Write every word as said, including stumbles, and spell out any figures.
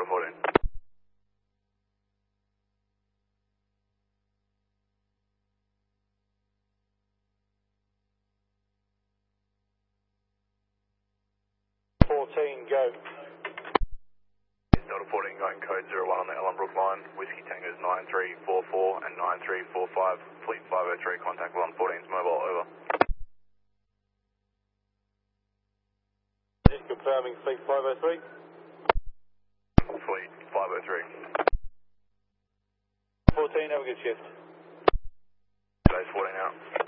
Delta fourteen. fourteen, go. Delta fourteen going code zero one on the Ellenbrook line. Whiskey Tango's nine three four four and nine three four five. Fleet five oh three, contact one fourteen's mobile, over. Just confirming Fleet five oh three. Fleet five oh three. fourteen, have a good shift. Base fourteen out.